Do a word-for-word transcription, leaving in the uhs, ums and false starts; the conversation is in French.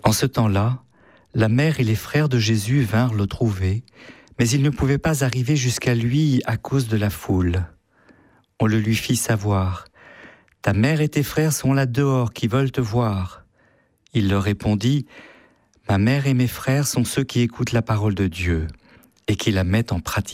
En ce temps-là, la mère et les frères de Jésus vinrent le trouver, mais ils ne pouvaient pas arriver jusqu'à lui à cause de la foule. On le lui fit savoir. « Ta mère et tes frères sont là dehors qui veulent te voir. » Il leur répondit, « Ma mère et mes frères sont ceux qui écoutent la parole de Dieu et qui la mettent en pratique. »